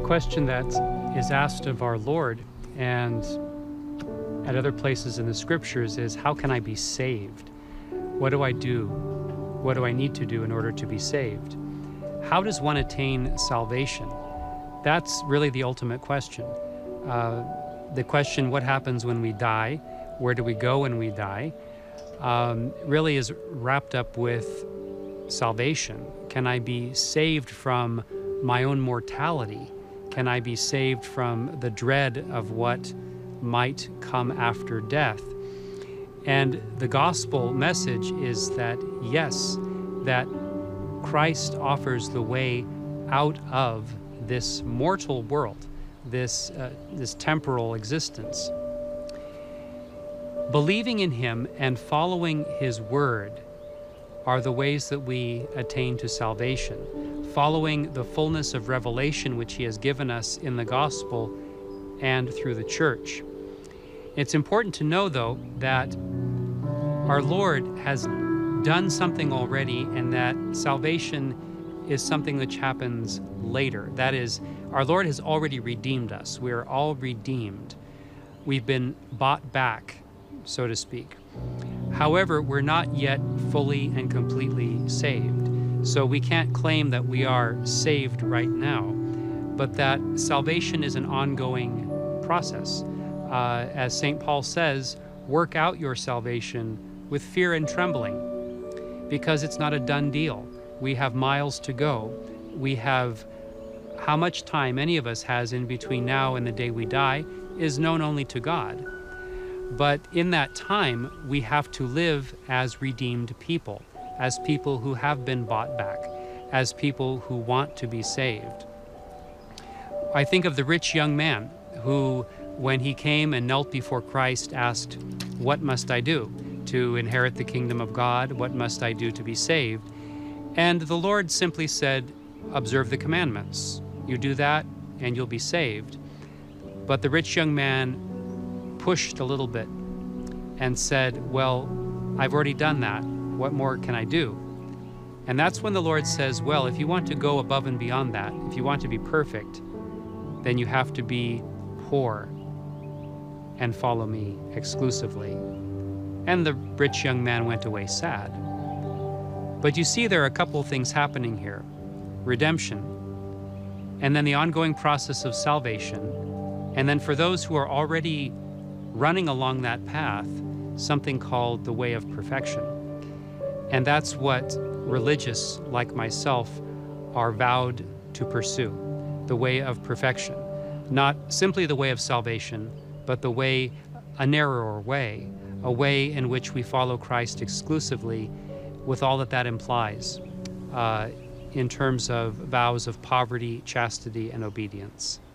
question that is asked of our Lord and at other places in the scriptures is, how can I be saved? What do I do? What do I need to do in order to be saved? How does one attain salvation? That's really the ultimate question. The question, what happens when we die? Where do we go when we die? Really is wrapped up with salvation. Can I be saved from my own mortality? Can I be saved from the dread of what might come after death? And the gospel message is that, yes, that Christ offers the way out of this mortal world, this temporal existence. Believing in Him and following His word are the ways that we attain to salvation. Following the fullness of revelation which He has given us in the gospel and through the church. It's important to know, though, that our Lord has done something already, and that salvation is something which happens later. That is, our Lord has already redeemed us. We are all redeemed. We've been bought back, so to speak. However, we're not yet fully and completely saved. So we can't claim that we are saved right now, but that salvation is an ongoing process. As St. Paul says, work out your salvation with fear and trembling, because it's not a done deal. We have miles to go. We have how much time any of us has in between now and the day we die is known only to God. But in that time, we have to live as redeemed people, as people who have been bought back, as people who want to be saved. I think of the rich young man who, when he came and knelt before Christ, asked, "What must I do to inherit the kingdom of God? What must I do to be saved?" And the Lord simply said, "Observe the commandments. You do that and you'll be saved." But the rich young man pushed a little bit and said, "Well, I've already done that. What more can I do?" And that's when the Lord says, well, if you want to go above and beyond that, if you want to be perfect, then you have to be poor and follow me exclusively. And the rich young man went away sad. But you see, there are a couple of things happening here. Redemption, and then the ongoing process of salvation, and then for those who are already running along that path, something called the way of perfection. And that's what religious like myself are vowed to pursue, the way of perfection. Not simply the way of salvation, but the way, a narrower way, a way in which we follow Christ exclusively with all that that implies in terms of vows of poverty, chastity, and obedience.